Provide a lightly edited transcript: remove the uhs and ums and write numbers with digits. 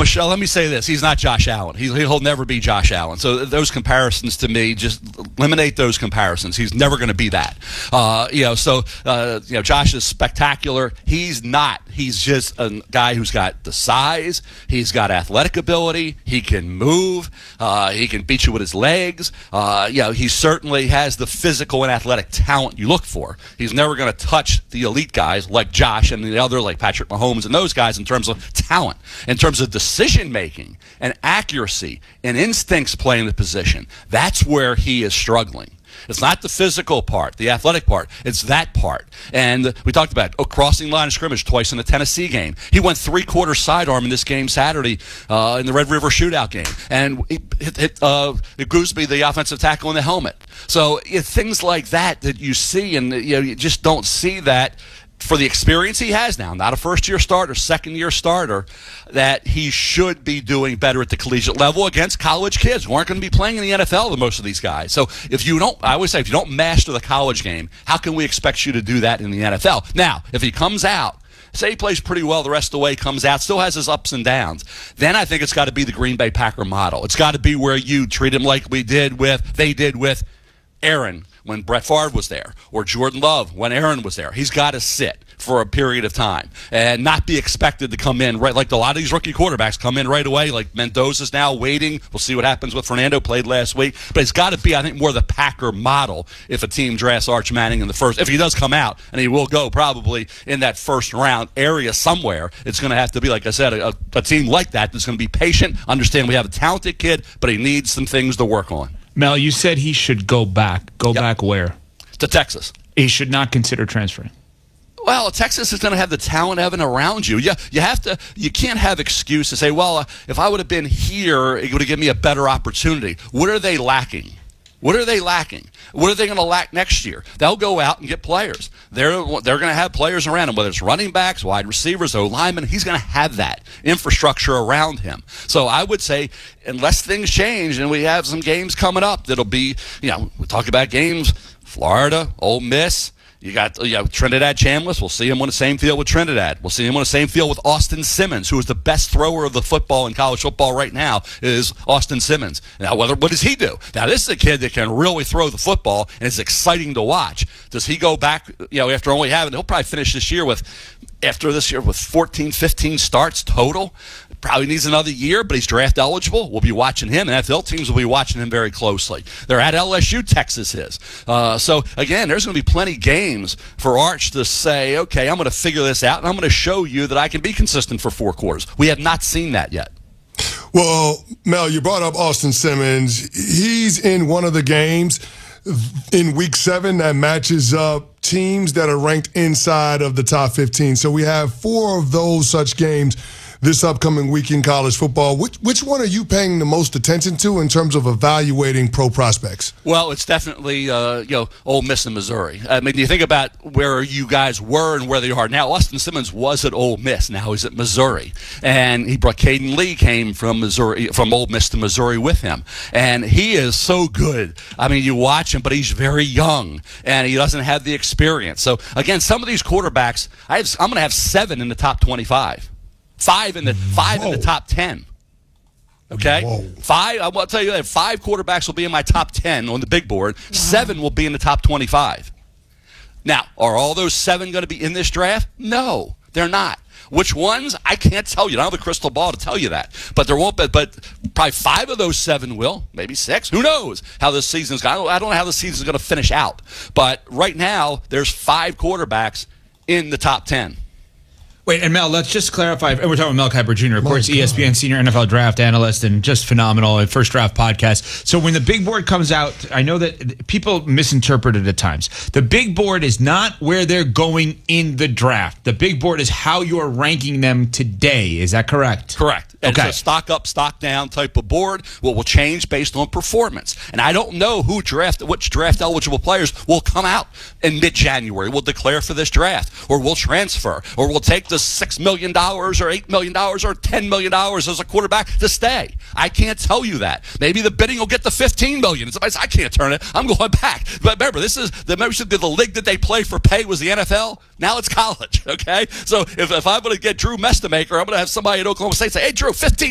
Michelle, let me say this. He's not Josh Allen. He'll never be Josh Allen. So those comparisons to me, just eliminate those comparisons. He's never going to be that. Josh is spectacular. He's not. He's just a guy who's got the size. He's got athletic ability. He can move. He can beat you with his legs. He certainly has the physical and athletic talent you look for. He's never going to touch the elite guys like Josh and the other like Patrick Mahomes and those guys in terms of talent. In terms of decision-making and accuracy and instincts playing the position, that's where he is struggling. It's not the physical part, the athletic part. It's that part. And we talked about crossing line of scrimmage twice in the Tennessee game. He went three-quarter sidearm in this game Saturday in the Red River Shootout game. And it hit Gooseby, the offensive tackle, in the helmet. So things like that you see, and you just don't see that for the experience he has now, not a first-year starter, second-year starter, that he should be doing better at the collegiate level against college kids who aren't going to be playing in the NFL, most of these guys. So if you don't master the college game, how can we expect you to do that in the NFL? Now, if he comes out, say he plays pretty well the rest of the way, comes out, still has his ups and downs, then I think it's got to be the Green Bay Packer model. It's got to be where you treat him like they did with Aaron when Brett Favre was there, or Jordan Love when Aaron was there. He's got to sit for a period of time and not be expected to come in right like a lot of these rookie quarterbacks come in right away. Like Mendoza's now waiting. We'll see what happens with Fernando, played last week. But it's got to be, I think, more the Packer model if a team drafts Arch Manning in the first. If he does come out, and he will go probably in that first round area somewhere, it's going to have to be, like I said, a team like that that's going to be patient, understand we have a talented kid, but he needs some things to work on. Mel, you said he should go back. Go back where? To Texas. He should not consider transferring. Well, Texas is going to have the talent, Evan, around you. You can't have excuse to say, well, if I would have been here, it would have given me a better opportunity. What are they lacking? What are they lacking? What are they going to lack next year? They'll go out and get players. They're going to have players around him, whether it's running backs, wide receivers, O-linemen. He's going to have that infrastructure around him. So I would say, unless things change and we have some games coming up that'll be, we talk about games, Florida, Ole Miss. You got Trinidad Chambliss. We'll see him on the same field with Trinidad. We'll see him on the same field with Austin Simmons, who is the best thrower of the football in college football right now, is Austin Simmons. Now, what does he do? Now, this is a kid that can really throw the football, and it's exciting to watch. Does he go back, after only having, he'll probably finish this year with 14, 15 starts total. Probably needs another year, but he's draft eligible. We'll be watching him, and NFL teams will be watching him very closely. They're at LSU, Texas is. So, again, there's going to be plenty of games for Arch to say, okay, I'm going to figure this out, and I'm going to show you that I can be consistent for 4 quarters. We have not seen that yet. Well, Mel, you brought up Austin Simmons. He's in one of the games in Week 7 that matches up teams that are ranked inside of the top 15. So we have 4 of those such games this upcoming week in college football. Which one are you paying the most attention to in terms of evaluating pro prospects? Well, it's definitely Ole Miss and Missouri. I mean, you think about where you guys were and where they are now. Austin Simmons was at Ole Miss. Now he's at Missouri, and he brought Caden Lee came from Ole Miss to Missouri with him, and he is so good. I mean, you watch him, but he's very young and he doesn't have the experience. So again, some of these quarterbacks, I'm going to have 7 in the top 25. 5 in the top 10. Okay? Whoa. 5, I'll tell you that 5 quarterbacks will be in my top 10 on the big board. 7 will be in the top 25. Now, are all those 7 going to be in this draft? No, they're not. Which ones? I can't tell you. I don't have a crystal ball to tell you that. But there won't be, but probably 5 of those 7 will, maybe 6. Who knows how this season's going? I don't know how the season's going to finish out. But right now, there's 5 quarterbacks in the top 10. Wait, and Mel, let's just clarify. And we're talking about Mel Kiper Jr., of course, ESPN senior NFL draft analyst and just phenomenal at First Draft podcast. So when the big board comes out, I know that people misinterpret it at times. The big board is not where they're going in the draft. The big board is how you're ranking them today. Is that correct? Correct. It's Okay. a stock up, stock down type of board. What will change based on performance. And I don't know which draft eligible players will come out in mid-January. We'll declare for this draft, or we'll transfer, or we'll take the $6 million or $8 million or $10 million as a quarterback to stay. I can't tell you that. Maybe the bidding will get to $15 million. And somebody says, I can't turn it. I'm going back. But remember, this is the membership of the league that they play for pay was the NFL. Now it's college, okay? So if I'm going to get Drew Mestamaker, I'm going to have somebody at Oklahoma State say, hey, Drew, 15